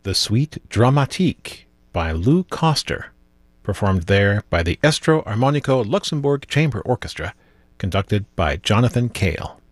the Suite Dramatique by Lou Koster, performed there by the Estro Armonico Luxembourg Chamber Orchestra, conducted by Jonathan Cale.